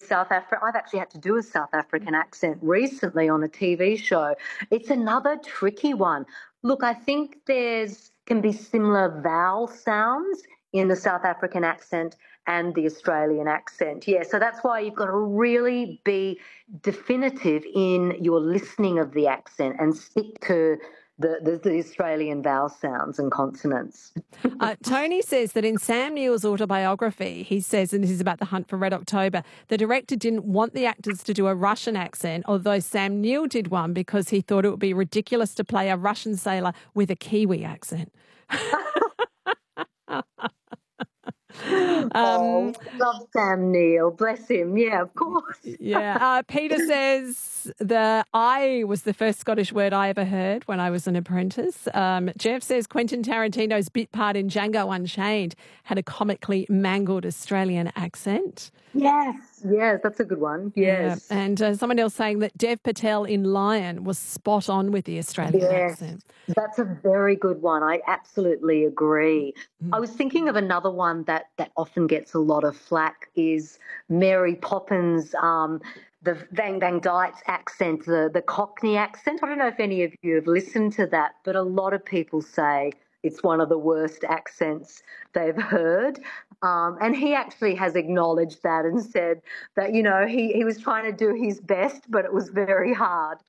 South Africa. I've actually had to do a South African accent recently on a TV show. It's another tricky one. Look, I think can be similar vowel sounds in the South African accent and the Australian accent. Yeah, so that's why you've got to really be definitive in your listening of the accent and stick to the Australian vowel sounds and consonants. Tony says that in Sam Neill's autobiography, he says, and this is about The Hunt for Red October, the director didn't want the actors to do a Russian accent, although Sam Neill did one because he thought it would be ridiculous to play a Russian sailor with a Kiwi accent. Love Sam Neill, bless him. Yeah, of course. Yeah. Peter says the I was the first Scottish word I ever heard when I was an apprentice. Jeff says Quentin Tarantino's bit part in Django Unchained had a comically mangled Australian accent. Yes, that's a good one. Yes. Yeah. And someone else saying that Dev Patel in Lion was spot on with the Australian accent. That's a very good one. I absolutely agree. I was thinking of another one that often gets a lot of flack is Mary Poppins, the Vang Bang Dites accent, the Cockney accent. I don't know if any of you have listened to that, but a lot of people say it's one of the worst accents they've heard. And he actually has acknowledged that and said that, you know, he was trying to do his best, but it was very hard.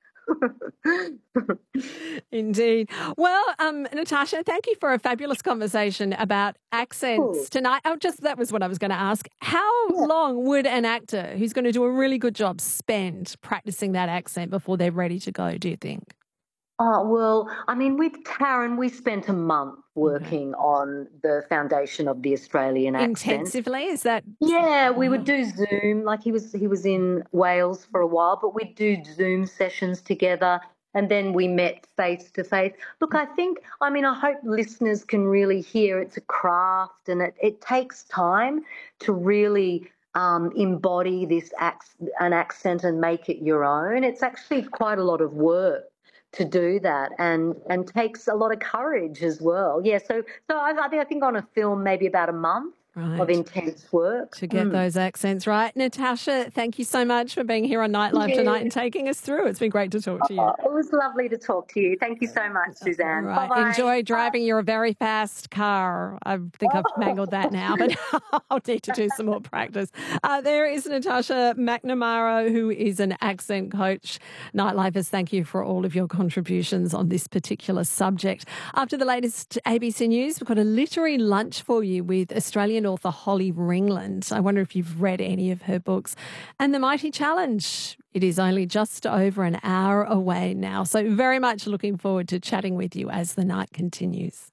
Indeed. Well, Natasha, thank you for a fabulous conversation about accents tonight. That was what I was going to ask. How long would an actor who's going to do a really good job spend practicing that accent before they're ready to go, do you think? Oh, well, I mean, with Taryn, we spent a month working on the foundation of the Australian accent. Intensively? Is that? Yeah, we would do Zoom. Like he was in Wales for a while, but we'd do Zoom sessions together and then we met face to face. Look, I hope listeners can really hear it's a craft and it takes time to really embody an accent and make it your own. It's actually quite a lot of work to do that and takes a lot of courage as well. Yeah, so I think on a film maybe about a month of intense work. To get those accents right. Natasha, thank you so much for being here on Nightlife tonight and taking us through. It's been great to talk to you. It was lovely to talk to you. Thank you so much, Suzanne. Right. Bye-bye. Enjoy driving your very fast car. I think I've mangled that now, but I'll need to do some more practice. There is Natasha McNamara, who is an accent coach. Nightlifers, thank you for all of your contributions on this particular subject. After the latest ABC News, we've got a literary lunch for you with Australian author Holly Ringland. I wonder if you've read any of her books. And The Mighty Challenge. It is only just over an hour away now. So very much looking forward to chatting with you as the night continues.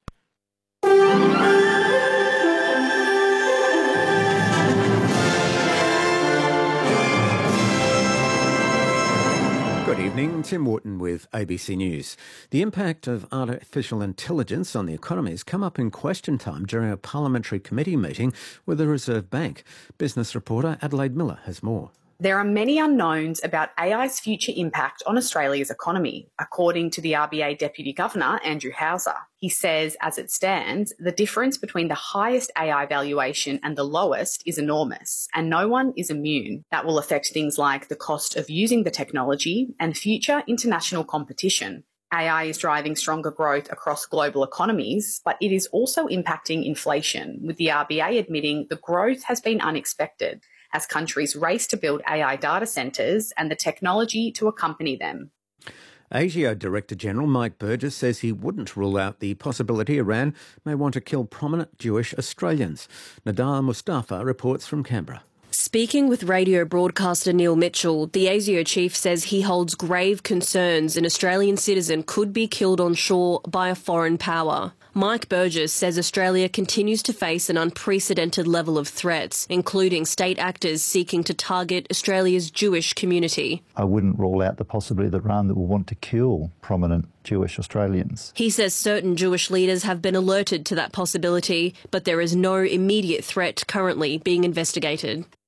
Good evening, Tim Wharton with ABC News. The impact of artificial intelligence on the economy has come up in question time during a parliamentary committee meeting with the Reserve Bank. Business reporter Adelaide Miller has more. There are many unknowns about AI's future impact on Australia's economy, according to the RBA Deputy Governor, Andrew Hauser. He says, as it stands, the difference between the highest AI valuation and the lowest is enormous, and no one is immune. That will affect things like the cost of using the technology and future international competition. AI is driving stronger growth across global economies, but it is also impacting inflation, with the RBA admitting the growth has been unexpected as countries race to build AI data centres and the technology to accompany them. ASIO Director-General Mike Burgess says he wouldn't rule out the possibility Iran may want to kill prominent Jewish Australians. Nadar Mustafa reports from Canberra. Speaking with radio broadcaster Neil Mitchell, the ASIO chief says he holds grave concerns an Australian citizen could be killed on shore by a foreign power. Mike Burgess says Australia continues to face an unprecedented level of threats, including state actors seeking to target Australia's Jewish community. I wouldn't rule out the possibility that Iran will want to kill prominent Jewish Australians. He says certain Jewish leaders have been alerted to that possibility, but there is no immediate threat currently being investigated.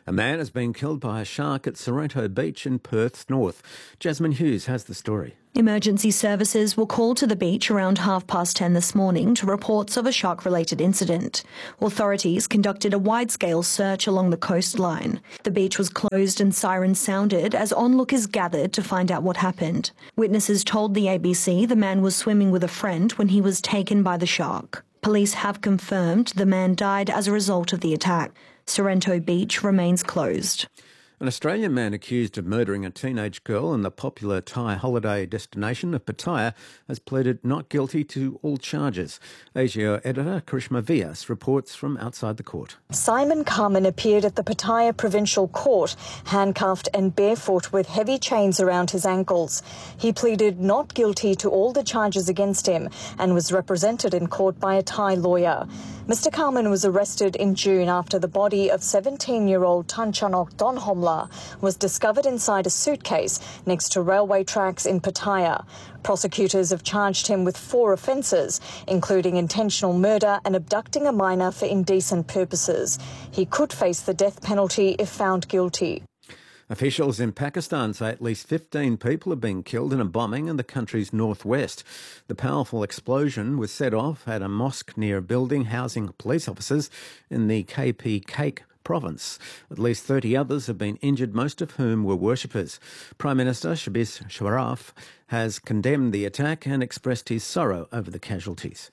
A man has been killed by a shark at Sorrento Beach in Perth's north. Jasmine Hughes has the story. Emergency services were called to the beach around 10:30 this morning to reports of a shark-related incident. Authorities conducted a wide-scale search along the coastline. The beach was closed and sirens sounded as onlookers gathered to find out what happened. Witnesses told the ABC the man was swimming with a friend when he was taken by the shark. Police have confirmed the man died as a result of the attack. Sorrento Beach remains closed. An Australian man accused of murdering a teenage girl in the popular Thai holiday destination of Pattaya has pleaded not guilty to all charges. ASIO editor Karishma Vyas reports from outside the court. Simon Carman appeared at the Pattaya Provincial Court, handcuffed and barefoot with heavy chains around his ankles. He pleaded not guilty to all the charges against him and was represented in court by a Thai lawyer. Mr Carman was arrested in June after the body of 17-year-old Tanchanok Donhomla was discovered inside a suitcase next to railway tracks in Pattaya. Prosecutors have charged him with 4 offences, including intentional murder and abducting a minor for indecent purposes. He could face the death penalty if found guilty. Officials in Pakistan say at least 15 people have been killed in a bombing in the country's northwest. The powerful explosion was set off at a mosque near a building housing police officers in the KP province. At least 30 others have been injured, most of whom were worshippers. Prime Minister Shahbaz Sharaf has condemned the attack and expressed his sorrow over the casualties.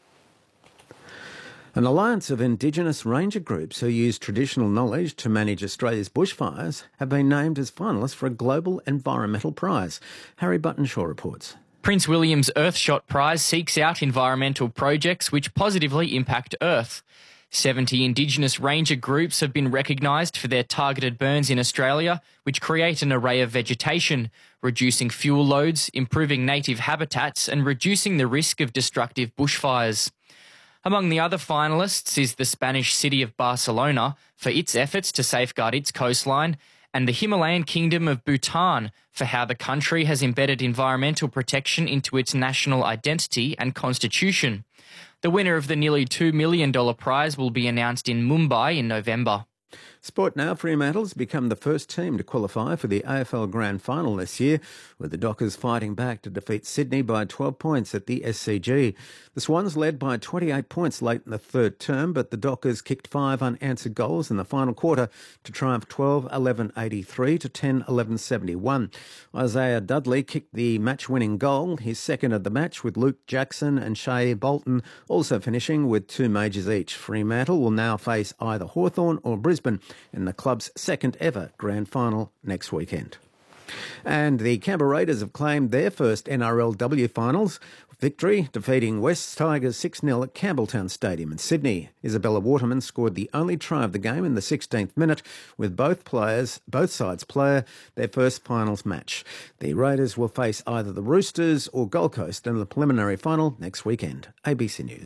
An alliance of Indigenous ranger groups who use traditional knowledge to manage Australia's bushfires have been named as finalists for a global environmental prize. Harry Buttonshaw reports. Prince William's Earthshot Prize seeks out environmental projects which positively impact Earth. 70 Indigenous ranger groups have been recognised for their targeted burns in Australia, which create an array of vegetation, reducing fuel loads, improving native habitats and reducing the risk of destructive bushfires. Among the other finalists is the Spanish city of Barcelona for its efforts to safeguard its coastline, and the Himalayan Kingdom of Bhutan for how the country has embedded environmental protection into its national identity and constitution. The winner of the nearly $2 million prize will be announced in Mumbai in November. Sport now. Fremantle has become the first team to qualify for the AFL Grand Final this year, with the Dockers fighting back to defeat Sydney by 12 points at the SCG. The Swans led by 28 points late in the third term, but the Dockers kicked 5 unanswered goals in the final quarter to triumph 12-11-83 to 10-11-71. Isaiah Dudley kicked the match-winning goal, his second of the match, with Luke Jackson and Shea Bolton also finishing with 2 majors each. Fremantle will now face either Hawthorn or Brisbane in the club's second ever grand final next weekend. And the Canberra Raiders have claimed their first NRLW finals victory, defeating West Tigers 6-0 at Campbelltown Stadium in Sydney. Isabella Waterman scored the only try of the game in the 16th minute, with both sides play their first finals match. The Raiders will face either the Roosters or Gold Coast in the preliminary final next weekend. ABC News.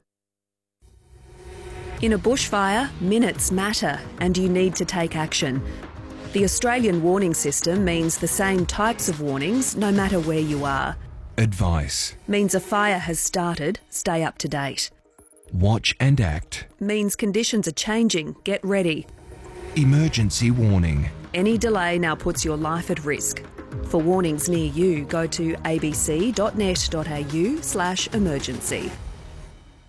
In a bushfire, minutes matter and you need to take action. The Australian warning system means the same types of warnings no matter where you are. Advice Means a fire has started, stay up to date. Watch and act. Means conditions are changing, get ready. Emergency warning. Any delay now puts your life at risk. For warnings near you, go to abc.net.au/emergency.